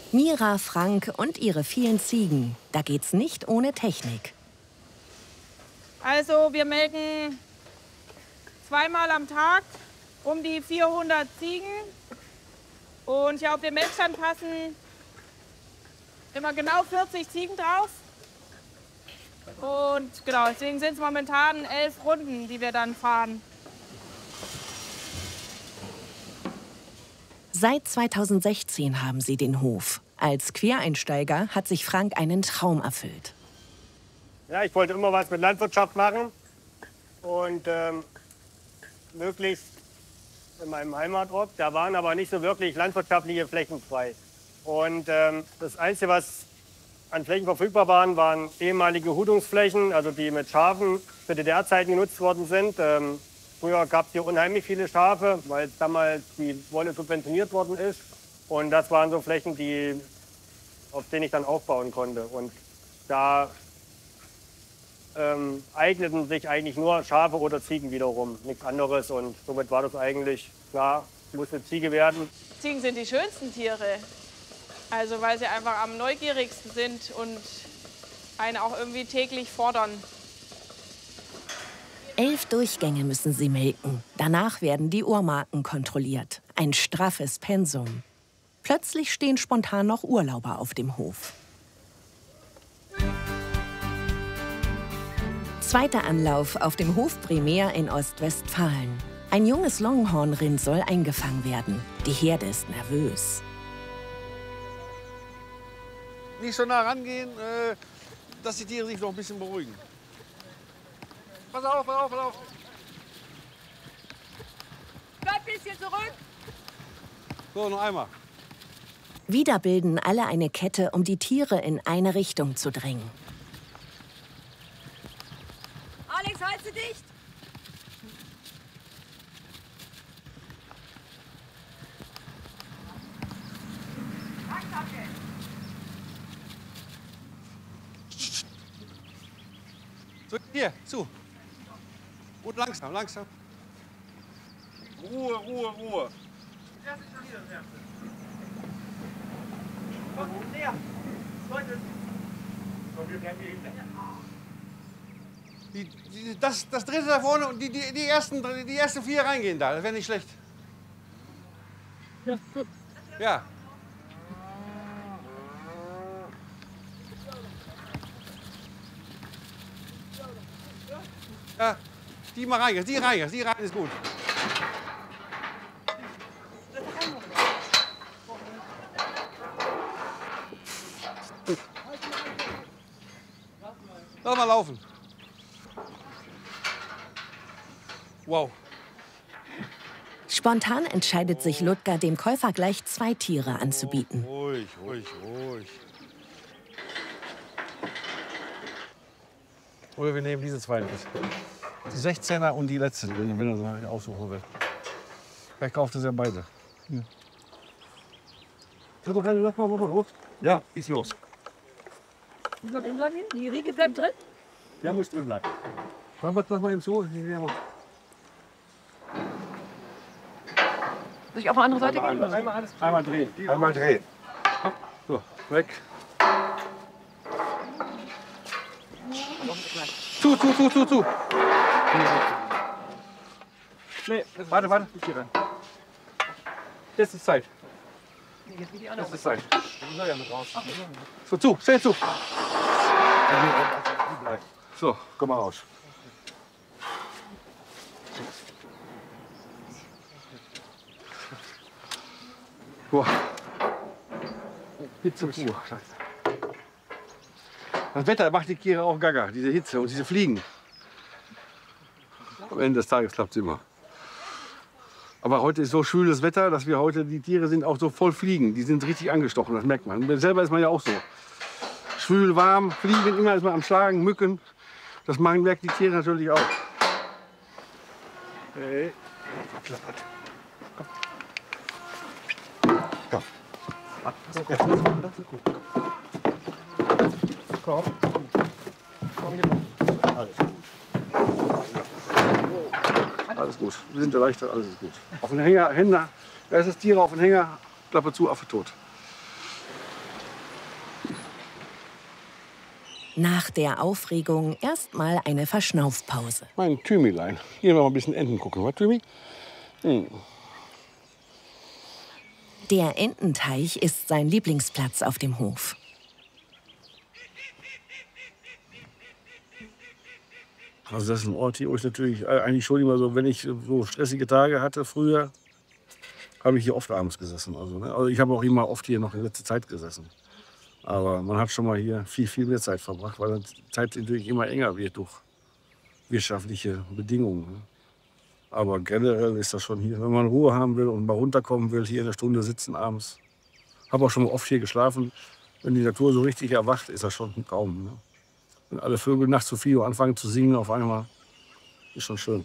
Mira, Frank und ihre vielen Ziegen. Da geht's nicht ohne Technik. Also wir melken zweimal am Tag um die 400 Ziegen. Und hier auf dem Melkstand passen immer genau 40 Ziegen drauf. Und genau, deswegen sind es momentan 11 Runden, die wir dann fahren. Seit 2016 haben sie den Hof. Als Quereinsteiger hat sich Frank einen Traum erfüllt. Ja, ich wollte immer was mit Landwirtschaft machen und möglichst in meinem Heimatort. Da waren aber nicht so wirklich landwirtschaftliche Flächen frei. Und das Einzige, was an Flächen verfügbar waren, waren ehemalige Hutungsflächen, also die mit Schafen für DDR-Zeiten genutzt worden sind. Früher gab es hier unheimlich viele Schafe, weil damals die Wolle subventioniert worden ist. Und das waren so Flächen, auf denen ich dann aufbauen konnte. Und da eigneten sich eigentlich nur Schafe oder Ziegen wiederum, nichts anderes. Und somit war das eigentlich klar, muss eine Ziege werden. Ziegen sind die schönsten Tiere, also weil sie einfach am neugierigsten sind und einen auch irgendwie täglich fordern. 11 Durchgänge müssen sie melken. Danach werden die Uhrmarken kontrolliert. Ein straffes Pensum. Plötzlich stehen spontan noch Urlauber auf dem Hof. Zweiter Anlauf auf dem Hof Primär in Ostwestfalen. Ein junges Longhornrind soll eingefangen werden. Die Herde ist nervös. Nicht so nah rangehen, dass die Tiere sich noch ein bisschen beruhigen. Pass auf, pass auf, pass auf. Bleib ein bisschen zurück. So, noch einmal. Wieder bilden alle eine Kette, um die Tiere in eine Richtung zu drängen. Alex, halt sie dicht. So, hier, zu. Und langsam, langsam. Ruhe, Ruhe, Ruhe. Das dritte da vorne und die ersten 4 reingehen da, das wäre nicht schlecht. Ja. Ja, die mal rein, die rein ist gut. Lass mal laufen. Wow. Spontan entscheidet sich Ludger, dem Käufer gleich 2 Tiere anzubieten. Ruhig, ruhig, ruhig. Oder wir nehmen diese 2 mit. Die 16er und die letzte, wenn er so aussuchen will. Vielleicht kauft er ja beide. Ja, ist los. Die Rieke bleibt drin. Der muss drin bleiben. Lass mal ihm zu. Soll ich auf eine andere Seite gehen? Einmal drehen. Einmal drehen. So, weg. Zu. Nee, warte. Hier rein. Jetzt ist Zeit. Jetzt ist Zeit. So, stell zu. So, komm mal raus. Boah. Hitze pur. Das Wetter macht die Tiere auch gaga, diese Hitze und diese Fliegen. Am Ende des Tages klappt es immer. Aber heute ist so schwüles Wetter, dass wir heute, die Tiere sind auch so voll Fliegen. Die sind richtig angestochen, das merkt man. Selber ist man ja auch so. Schwül, warm, Fliegen, immer ist man am Schlagen, Mücken. Das merken die Tiere natürlich auch. Hey. Verklappert. Komm. Das ist gut. Komm. Alles gut. Wir sind erleichtert, alles ist gut. Auf den Hänger, da ist das Tier auf den Hänger, Klappe zu, Affe tot. Nach der Aufregung erstmal eine Verschnaufpause. Mein Thymilein. Hier mal ein bisschen Enten gucken, was, Thymi? Der Ententeich ist sein Lieblingsplatz auf dem Hof. Also das ist ein Ort hier, wo ich natürlich eigentlich schon immer so, wenn ich so stressige Tage hatte früher, habe ich hier oft abends gesessen. Also ich habe auch immer oft hier noch in letzter Zeit gesessen. Aber man hat schon mal hier viel mehr Zeit verbracht, weil die Zeit natürlich immer enger wird durch wirtschaftliche Bedingungen. Ne? Aber generell ist das schon hier, wenn man Ruhe haben will und mal runterkommen will, hier eine Stunde sitzen abends. Habe auch schon mal oft hier geschlafen. Wenn die Natur so richtig erwacht, ist das schon ein Traum. Ne? Wenn alle Vögel nachts zu 4 Uhr anfangen zu singen auf einmal, ist schon schön.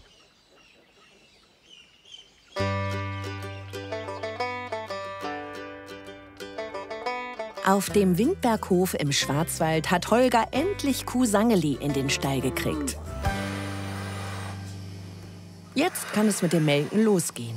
Auf dem Windberghof im Schwarzwald hat Holger endlich Kuh Sangeli in den Stall gekriegt. Jetzt kann es mit dem Melken losgehen.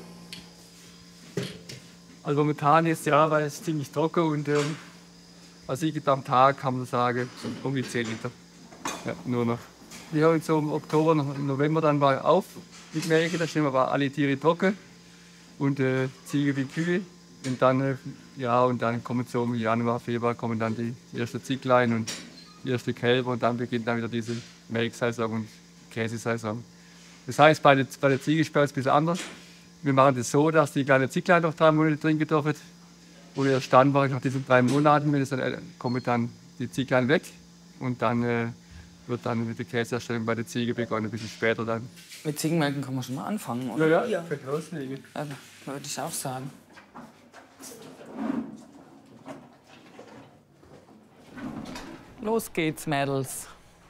Also momentan ist ja, weil es ziemlich trocken und was ich gibt am Tag, kann man sagen, so um die 10 Liter. Ja, nur noch. Wir hören so im Oktober, im November dann mal auf mit Melken, da stehen aber alle Tiere trocken und Ziege wie Kühe. Und dann, und dann kommen so im Januar, Februar kommen dann die ersten Zieglein und die ersten Kälber und dann beginnt dann wieder diese Melksaison und Käsesaison. Das heißt, bei der Ziege ist es ein bisschen anders. Wir machen das so, dass die kleinen Zieglein noch 3 Monate trinken dürfen. Und erst dann mache ich nach diesen 3 Monaten, kommen dann die Zieglein weg und dann wird dann mit der Käseherstellung bei der Ziege begonnen, ein bisschen später dann. Mit Ziegenmelken kann man schon mal anfangen, oder? Ja, ja. Könnt loslegen. Also, würde ich auch sagen. Los geht's, Mädels.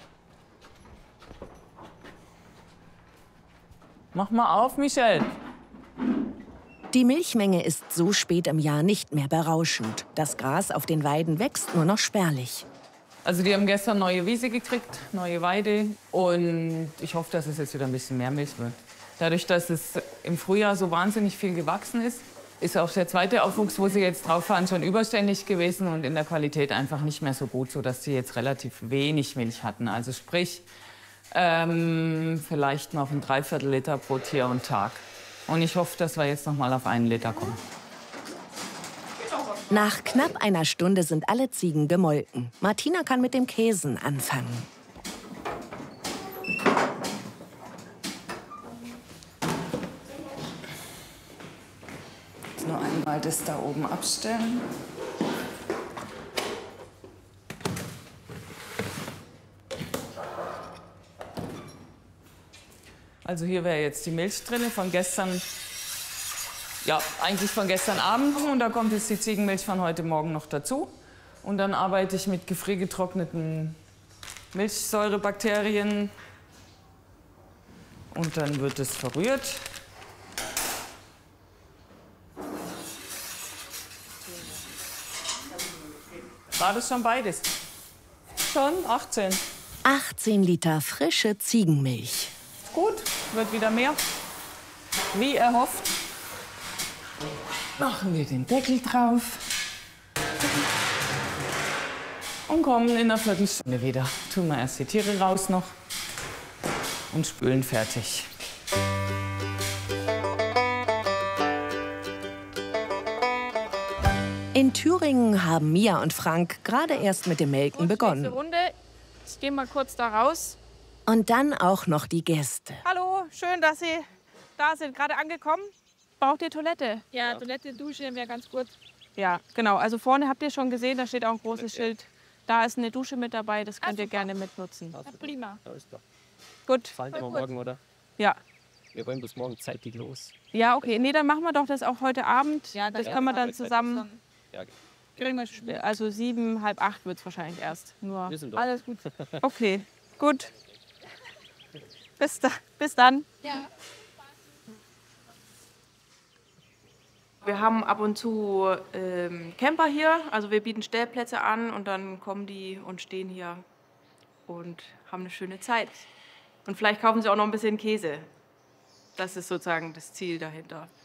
Mach mal auf, Michelle. Die Milchmenge ist so spät im Jahr nicht mehr berauschend. Das Gras auf den Weiden wächst nur noch spärlich. Also die haben gestern neue Wiese gekriegt, neue Weide. Und ich hoffe, dass es jetzt wieder ein bisschen mehr Milch wird. Dadurch, dass es im Frühjahr so wahnsinnig viel gewachsen ist auch der zweite Aufwuchs, wo sie jetzt drauf fahren, schon überständig gewesen und in der Qualität einfach nicht mehr so gut, sodass sie jetzt relativ wenig Milch hatten. Also sprich, vielleicht noch ein 3/4 Liter pro Tier und Tag. Und ich hoffe, dass wir jetzt noch mal auf 1 Liter kommen. Nach knapp einer Stunde sind alle Ziegen gemolken. Martina kann mit dem Käsen anfangen. Nur einmal das da oben abstellen. Also hier wäre jetzt die Milch drin von gestern, ja eigentlich von gestern Abend, und da kommt jetzt die Ziegenmilch von heute Morgen noch dazu. Und dann arbeite ich mit gefriergetrockneten Milchsäurebakterien und dann wird es verrührt. War das schon beides? Schon 18. 18 Liter frische Ziegenmilch. Gut, wird wieder mehr. Wie erhofft. Machen wir den Deckel drauf. Und kommen in einer Viertelstunde wieder. Tun wir erst die Tiere raus noch und spülen fertig. In Thüringen haben Mia und Frank gerade erst mit dem Melken begonnen. Runde. Ich gehe mal kurz da raus. Und dann auch noch die Gäste. Hallo, schön, dass Sie da sind. Gerade angekommen. Braucht ihr Toilette? Ja, Toilette, Dusche wäre ganz gut. Ja, genau. Also vorne habt ihr schon gesehen, da steht auch ein großes Schild. Da ist eine Dusche mit dabei, das könnt ihr gerne mitnutzen. Ja, prima. Alles klar. Gut. Fahren wir morgen, oder? Ja. Wir wollen bis morgen zeitig los. Ja, okay. Nee, dann machen wir doch das auch heute Abend. Ja, das können wir dann zusammen. Ja, Kriegen wir schon. Also 7, halb 8 wird es wahrscheinlich erst. Nur wir sind dort. alles gut. Okay, gut. Bis dann. Ja. Wir haben ab und zu Camper hier, also wir bieten Stellplätze an und dann kommen die und stehen hier und haben eine schöne Zeit. Und vielleicht kaufen sie auch noch ein bisschen Käse. Das ist sozusagen das Ziel dahinter.